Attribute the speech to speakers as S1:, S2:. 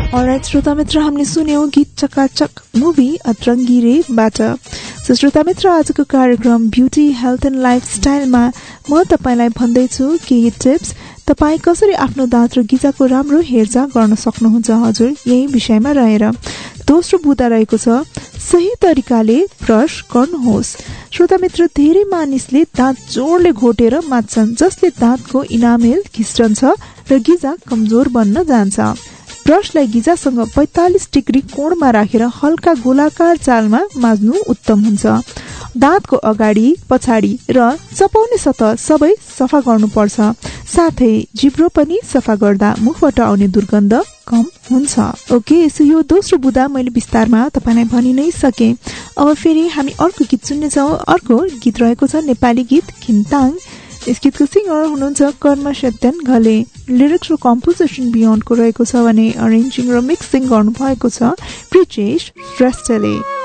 S1: All right श्रोता मित्र, हामीले सुन्यौं गीत चकाचक मुभी अतरङ्गी रेबाट। सो श्रोता मित्र, आजको कार्यक्रम ब्युटी हेल्थ एन्ड लाइफस्टाइलमा म तपाईलाई भन्दैछु केही टिप्स तपाई कसरी आफ्नो दाँत र गिजाको राम्रो हेरचाह गर्न सक्नुहुन्छ हजुर, यही विषयमा रहेर। दोस्रो बुँदा रहेको छ सही तरिकाले ब्रश गर्नुहोस्। श्रोता मित्र, धेरै मानिसले दाँत जोडले घोटेर माझ्छन्, जसले दाँतको इनामेल खिस्टन्छ र गिजा कमजोर बन्न जान्छ। ब्रशलाई गिजासँग 45 डिग्री कोणमा राखेर हल्का गोलाकार चालमा माझ्नु उत्तम हुन्छ। दाँतको अगाडि, पछाडि र चपाउने सतह सबै सफा गर्नुपर्छ। साथै जिब्रो पनि सफा गर्दा मुखबाट आउने दुर्गन्ध कम हुन्छ। ओके, सो यो दोस्रो बुँदा मैले विस्तारमा तपाईलाई भनि नै सके। अब फेरि हामी अर्को गीत सुन्नेछौँ। अर्को गीत रहेको छ नेपाली गीत खिन्ताङ। यस गीतको सिङ्गर हुनुहुन्छ कर्म सत्यन घले। लिरिक्स र कम्पोजिसन बियोन्डको रहेको छ भने अरेन्जिङ र मिक्सिङ गर्नुभएको छ ब्रिजेश श्रेष्ठले।